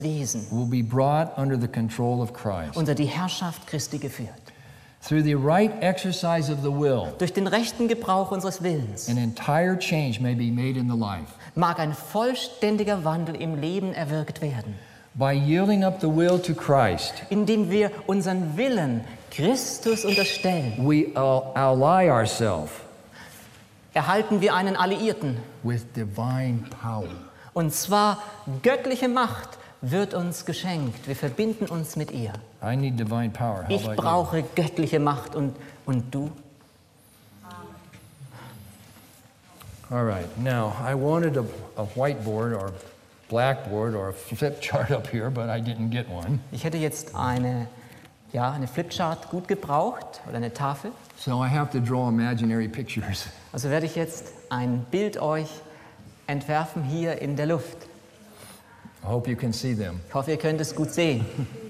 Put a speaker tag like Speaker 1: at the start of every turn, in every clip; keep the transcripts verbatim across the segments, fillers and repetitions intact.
Speaker 1: Wesen
Speaker 2: will be brought under the control of Christ.
Speaker 1: unter die Herrschaft Christi geführt.
Speaker 2: Through the right exercise of the will,
Speaker 1: Durch den rechten Gebrauch unseres Willens
Speaker 2: an entire change may be made in the life.
Speaker 1: mag ein vollständiger Wandel im Leben erwirkt werden,
Speaker 2: By yielding up the will to Christ,
Speaker 1: indem wir unseren Willen Christus unterstellen.
Speaker 2: we al- ally ourselves
Speaker 1: Erhalten wir einen Alliierten,
Speaker 2: with divine power.
Speaker 1: und zwar göttliche Macht wird uns geschenkt. Wir verbinden uns mit ihr.
Speaker 2: I need divine power. How
Speaker 1: Ich
Speaker 2: about
Speaker 1: brauche göttliche Macht und, und du?
Speaker 2: you? All right. Now, I wanted a, a whiteboard or blackboard or a flip chart up here, but I didn't get one.
Speaker 1: Ich hätte jetzt eine, ja, eine Flipchart gut gebraucht oder eine Tafel.
Speaker 2: So I have to draw imaginary pictures.
Speaker 1: Also werde ich jetzt ein Bild euch entwerfen hier in der Luft.
Speaker 2: I hope you can see them.
Speaker 1: Ich hoffe, ihr könnt es gut sehen.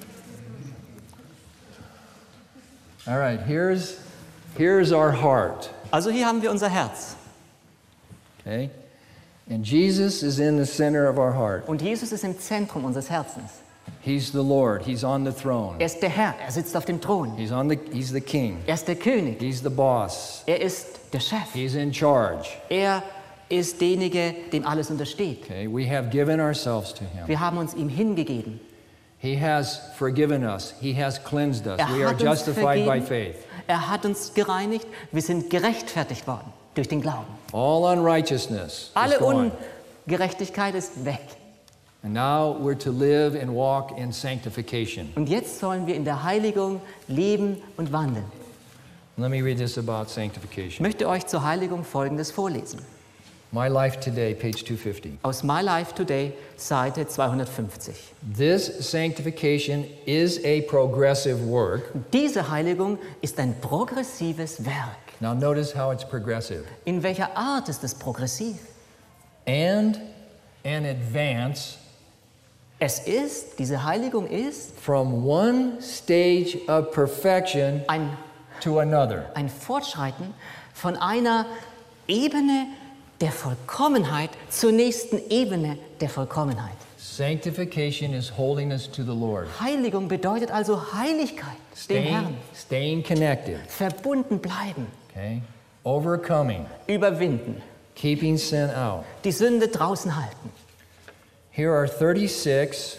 Speaker 2: All right, here's, here's our heart,
Speaker 1: Also hier haben wir unser Herz.
Speaker 2: okay? And Jesus is in the center of our heart.
Speaker 1: Und Jesus ist im Zentrum unseres Herzens.
Speaker 2: He's the Lord. He's on the throne.
Speaker 1: Er ist der Herr, er sitzt auf dem Thron.
Speaker 2: He's, on the, he's the king.
Speaker 1: Er ist der König,
Speaker 2: He's the boss.
Speaker 1: er ist der Chef.
Speaker 2: He's in charge.
Speaker 1: Er ist derjenige, dem alles untersteht.
Speaker 2: Okay, we have given ourselves to him.
Speaker 1: Wir haben uns ihm hingegeben.
Speaker 2: He has forgiven us. He has cleansed us.
Speaker 1: Er
Speaker 2: We are
Speaker 1: hat uns
Speaker 2: justified by
Speaker 1: vergeben.
Speaker 2: faith.
Speaker 1: Er hat uns gereinigt. Wir sind gerechtfertigt worden durch den Glauben.
Speaker 2: All unrighteousness is
Speaker 1: Alle
Speaker 2: gone.
Speaker 1: Ungerechtigkeit ist weg.
Speaker 2: And now we're to live and walk in sanctification.
Speaker 1: Und jetzt sollen wir in der Heiligung leben und wandeln.
Speaker 2: Let me read this about
Speaker 1: Ich
Speaker 2: sanctification.
Speaker 1: möchte euch zur Heiligung Folgendes vorlesen.
Speaker 2: My Life Today, page two fifty.
Speaker 1: Aus My Life Today, Seite zweihundertfünfzig.
Speaker 2: This sanctification is a progressive work.
Speaker 1: Diese Heiligung ist ein progressives Werk.
Speaker 2: Now notice how it's progressive.
Speaker 1: In welcher Art ist es progressiv?
Speaker 2: And an advance
Speaker 1: Es ist, diese Heiligung ist
Speaker 2: from one stage of perfection
Speaker 1: ein,
Speaker 2: to another.
Speaker 1: ein Fortschreiten von einer Ebene der Vollkommenheit zur nächsten Ebene der Vollkommenheit.
Speaker 2: Sanctification is holiness to the Lord.
Speaker 1: Heiligung bedeutet also Heiligkeit, dem
Speaker 2: Staying,
Speaker 1: Herrn.
Speaker 2: staying connected.
Speaker 1: Verbunden bleiben,
Speaker 2: Okay? Overcoming.
Speaker 1: überwinden,
Speaker 2: Keeping sin out.
Speaker 1: die Sünde draußen halten.
Speaker 2: Here are thirty-six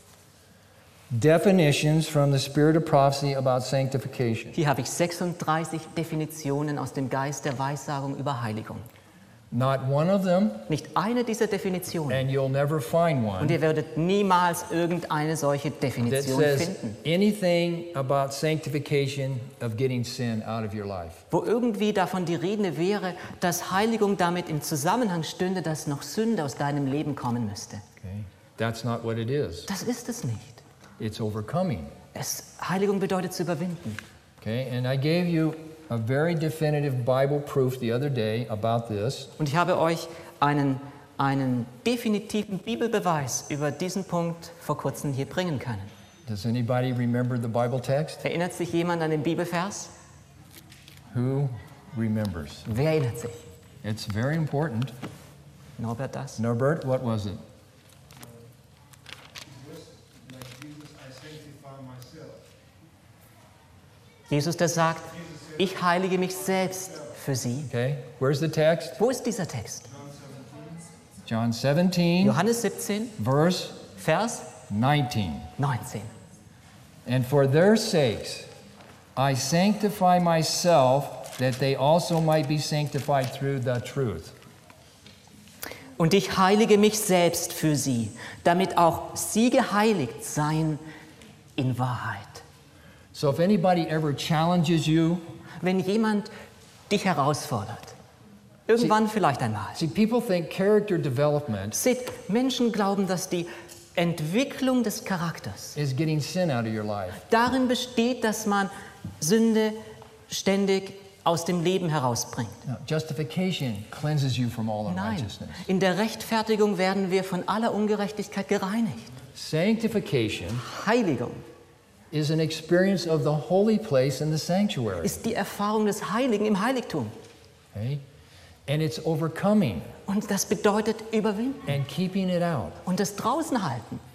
Speaker 2: definitions from the Spirit of Prophecy about sanctification.
Speaker 1: Hier habe ich sechsunddreißig Definitionen aus dem Geist der Weissagung über Heiligung.
Speaker 2: Not one of them,
Speaker 1: Nicht eine dieser Definitionen.
Speaker 2: and you'll never find
Speaker 1: Und
Speaker 2: one,
Speaker 1: ihr werdet niemals irgendeine solche
Speaker 2: that
Speaker 1: Definition
Speaker 2: says
Speaker 1: finden,
Speaker 2: anything about sanctification of getting sin out of your life.
Speaker 1: wo irgendwie davon die Rede wäre, dass Heiligung damit im Zusammenhang stünde, dass noch Sünde aus deinem Leben kommen müsste.
Speaker 2: Okay? That's not what it is.
Speaker 1: Das ist es nicht.
Speaker 2: It's overcoming.
Speaker 1: Es, Heiligung bedeutet zu überwinden.
Speaker 2: Okay? And I gave you a very definitive Bible proof the other day about this.
Speaker 1: Und ich habe euch einen, einen definitiven Bibelbeweis über diesen Punkt vor kurzem hier bringen können.
Speaker 2: Does anybody remember the Bible text?
Speaker 1: Erinnert sich jemand an den Bibelvers?
Speaker 2: Who remembers?
Speaker 1: Wer erinnert sich?
Speaker 2: It's very important.
Speaker 1: Norbert das?
Speaker 2: Norbert, what was it?
Speaker 3: Like Jesus, I sanctify myself.
Speaker 1: Jesus, der sagt, ich heilige mich selbst für sie.
Speaker 2: Okay, where's the text?
Speaker 1: Wo ist dieser Text?
Speaker 2: John seventeen,
Speaker 1: Johannes siebzehn,
Speaker 2: verse
Speaker 1: Vers
Speaker 2: nineteen.
Speaker 1: neunzehn.
Speaker 2: And for their sakes I sanctify myself, that they also might be sanctified through the truth.
Speaker 1: Und ich heilige mich selbst für sie, damit auch sie geheiligt seien in Wahrheit.
Speaker 2: So if anybody ever challenges you,
Speaker 1: Wenn jemand dich herausfordert, irgendwann vielleicht einmal.
Speaker 2: see, people think character development
Speaker 1: Seht, Menschen glauben, dass die Entwicklung des Charakters
Speaker 2: is getting sin out of your life.
Speaker 1: darin besteht, dass man Sünde ständig aus dem Leben herausbringt.
Speaker 2: No, justification cleanses you from all
Speaker 1: Nein,
Speaker 2: unrighteousness.
Speaker 1: in der Rechtfertigung werden wir von aller Ungerechtigkeit gereinigt.
Speaker 2: Sanctification
Speaker 1: Heiligung
Speaker 2: is an experience of the holy place in the sanctuary.
Speaker 1: ist die Erfahrung des Heiligen im Heiligtum.
Speaker 2: Okay? And it's overcoming
Speaker 1: Und das bedeutet überwinden
Speaker 2: and keeping it out.
Speaker 1: und das draußen halten.